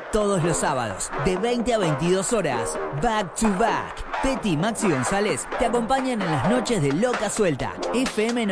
Todos los sábados, de 20 a 22 horas, Back to Back. Petty y Maxi González te acompañan en las noches de Loca Suelta, FM